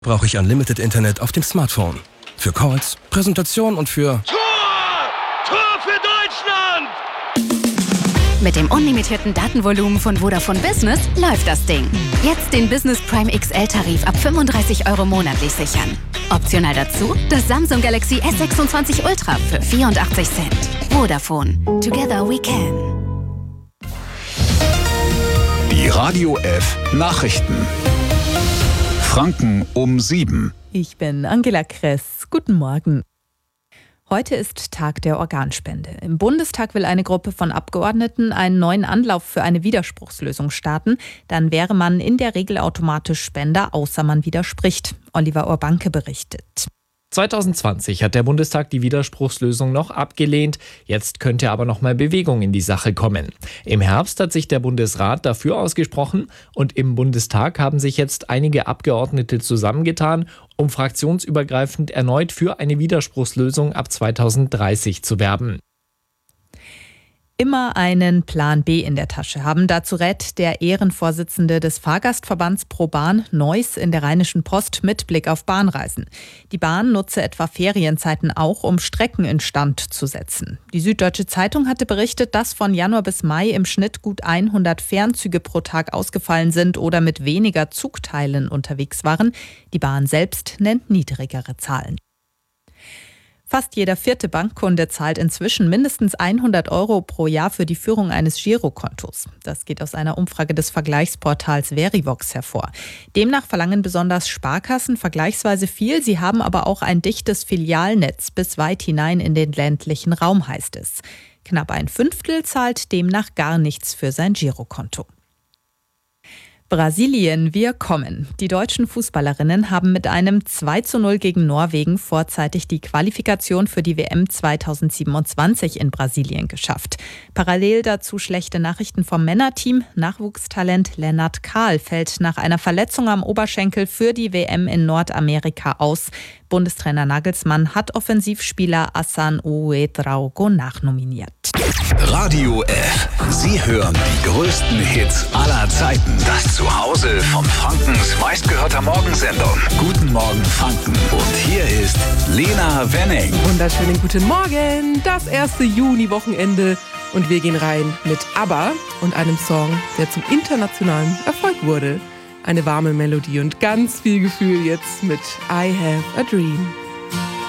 brauche ich Unlimited Internet auf dem Smartphone. Für Calls, Präsentation und für... Tor! Tor für Deutschland! Mit dem unlimitierten Datenvolumen von Vodafone Business läuft das Ding. Jetzt den Business Prime XL-Tarif ab 35 € monatlich sichern. Optional dazu das Samsung Galaxy S26 Ultra für 84 Cent. Vodafone. Together we can. Die Radio F Nachrichten. Franken um 7. Ich bin Angela Kress. Guten Morgen. Heute ist Tag der Organspende. Im Bundestag will eine Gruppe von Abgeordneten einen neuen Anlauf für eine Widerspruchslösung starten. Dann wäre man in der Regel automatisch Spender, außer man widerspricht. Oliver Urbanke berichtet. 2020 hat der Bundestag die Widerspruchslösung noch abgelehnt. Jetzt könnte aber noch mal Bewegung in die Sache kommen. Im Herbst hat sich der Bundesrat dafür ausgesprochen und im Bundestag haben sich jetzt einige Abgeordnete zusammengetan, um fraktionsübergreifend erneut für eine Widerspruchslösung ab 2030 zu werben. Immer einen Plan B in der Tasche haben. Dazu rät der Ehrenvorsitzende des Fahrgastverbands ProBahn Neuss in der Rheinischen Post mit Blick auf Bahnreisen. Die Bahn nutze etwa Ferienzeiten auch, um Strecken instand zu setzen. Die Süddeutsche Zeitung hatte berichtet, dass von Januar bis Mai im Schnitt gut 100 Fernzüge pro Tag ausgefallen sind oder mit weniger Zugteilen unterwegs waren. Die Bahn selbst nennt niedrigere Zahlen. Fast jeder vierte Bankkunde zahlt inzwischen mindestens 100 € pro Jahr für die Führung eines Girokontos. Das geht aus einer Umfrage des Vergleichsportals Verivox hervor. Demnach verlangen besonders Sparkassen vergleichsweise viel. Sie haben aber auch ein dichtes Filialnetz bis weit hinein in den ländlichen Raum, heißt es. Knapp ein Fünftel zahlt demnach gar nichts für sein Girokonto. Brasilien, wir kommen. Die deutschen Fußballerinnen haben mit einem 2:0 gegen Norwegen vorzeitig die Qualifikation für die WM 2027 in Brasilien geschafft. Parallel dazu schlechte Nachrichten vom Männerteam. Nachwuchstalent Lennart Kahl fällt nach einer Verletzung am Oberschenkel für die WM in Nordamerika aus. Bundestrainer Nagelsmann hat Offensivspieler Hassan Ouedraogo nachnominiert. Radio F. Sie hören die größten Hits aller Zeiten. Das Zuhause von Frankens meistgehörter Morgensendung. Guten Morgen Franken. Und hier ist Lena Wenning. Wunderschönen guten Morgen. Das erste Juni-Wochenende. Und wir gehen rein mit ABBA und einem Song, der zum internationalen Erfolg wurde. Eine warme Melodie und ganz viel Gefühl jetzt mit I Have a Dream.